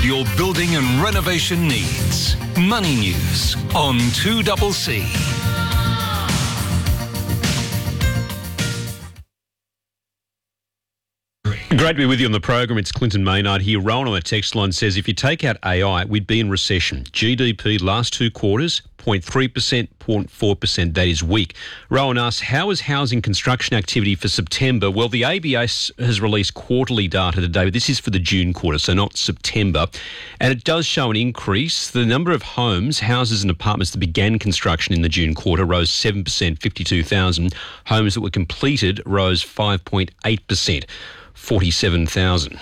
your building and renovation needs. Money News on 2CC. Great to be with you on the program. It's Clinton Maynard here. Rowan on the text line says, if you take out AI, we'd be in recession. GDP last 2 quarters, 0.3%, 0.4%. That is weak. Rowan asks, how is housing construction activity for September? Well, the ABS has released quarterly data today, but this is for the June quarter, so not September. And it does show an increase. The number of homes, houses and apartments that began construction in the June quarter rose 7%, 52,000. Homes that were completed rose 5.8%. 47,000.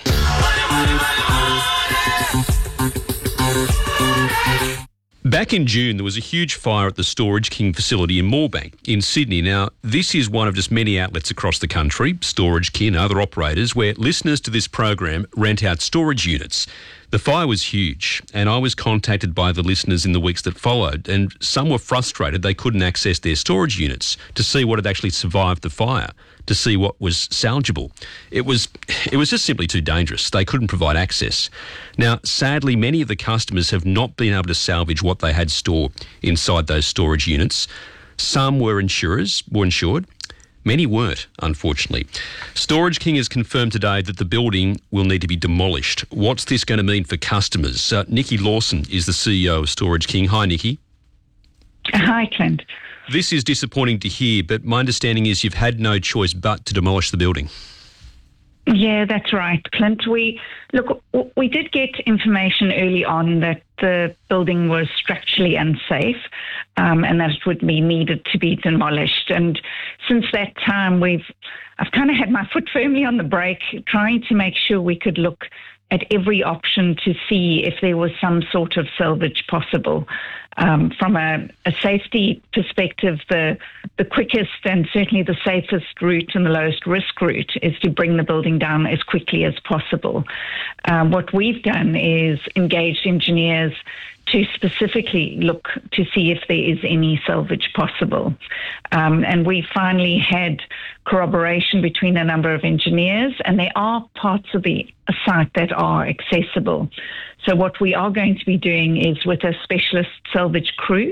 Back in June, there was a huge fire at the Storage King facility in Moorebank in Sydney. Now, this is one of just many outlets across the country, Storage King and other operators, where listeners to this program rent out storage units. The fire was huge, and I was contacted by the listeners in the weeks that followed, and some were frustrated they couldn't access their storage units to see what had actually survived the fire, to see what was salvageable. It was just simply too dangerous. They couldn't provide access. Now, sadly, many of the customers have not been able to salvage what they had stored inside those storage units. Some were insured. Many weren't, unfortunately. Storage King has confirmed today that the building will need to be demolished. What's this going to mean for customers? Nikki Lawson is the CEO of Storage King. Hi, Nikki. Hi, Clint. This is disappointing to hear, but my understanding is you've had no choice but to demolish the building. Yeah, that's right, Clint. We did get information early on that the building was structurally unsafe and that it would be needed to be demolished. And since that time, I've kind of had my foot firmly on the brake, trying to make sure we could look at every option to see if there was some sort of salvage possible. From a safety perspective, the quickest and certainly the safest route and the lowest risk route is to bring the building down as quickly as possible. What we've done is engaged engineers to specifically look to see if there is any salvage possible. And we finally had corroboration between a number of engineers, and there are parts of the site that are accessible. So what we are going to be doing is, with a specialist salvage crew,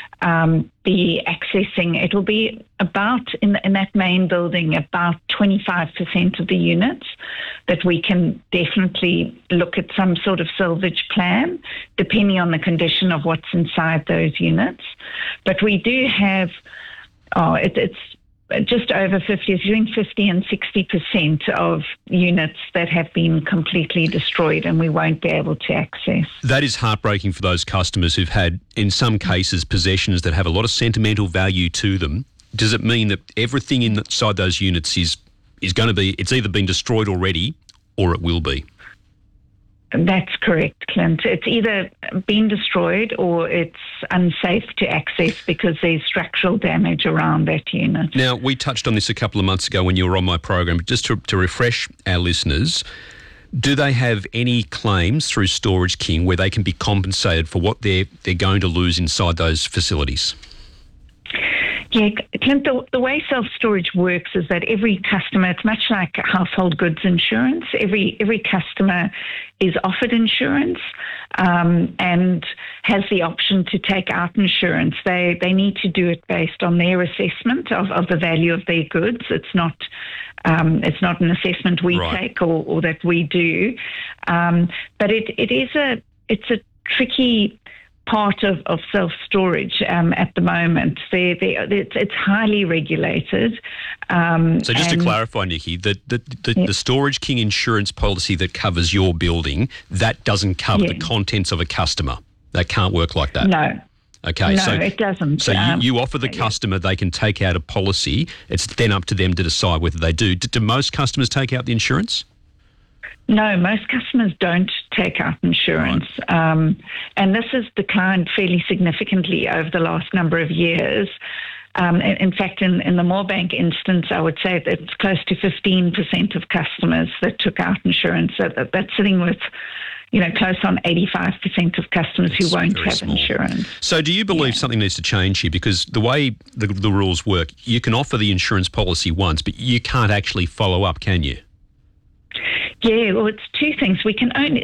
be accessing, it'll be about, in that main building, about 25% of the units that we can definitely look at some sort of salvage plan, depending on the condition of what's inside those units. But we do have, it's just over 50, between 50 and 60% of units that have been completely destroyed and we won't be able to access. That is heartbreaking for those customers who've had, in some cases, possessions that have a lot of sentimental value to them. Does it mean that everything inside those units is going to be, it's either been destroyed already or it will be? That's correct, Clint. It's either been destroyed or it's unsafe to access because there's structural damage around that unit. Now, we touched on this a couple of months ago when you were on my program, but just to refresh our listeners, do they have any claims through Storage King where they can be compensated for what they're going to lose inside those facilities? Yeah, Clint, the way self-storage works is that every customer, it's much like household goods insurance. Every customer is offered insurance and has the option to take out insurance. They need to do it based on their assessment of the value of their goods. It's not an assessment we take or that we do. But it's a tricky part of self-storage at the moment. It's highly regulated. So just to clarify, Nikki, the Storage King insurance policy that covers your building, that doesn't cover the contents of a customer. That can't work like that. No. Okay, no, it doesn't. So you offer the customer, they can take out a policy. It's then up to them to decide whether they do. Do most customers take out the insurance? No, most customers don't take out insurance. Right. And this has declined fairly significantly over the last number of years. In fact, in the Moorebank instance, I would say that it's close to 15% of customers that took out insurance. So that's sitting with, close on 85% of customers who won't have insurance. So do you believe something needs to change here? Because the way the rules work, you can offer the insurance policy once, but you can't actually follow up, can you? Yeah, well, it's two things. We can only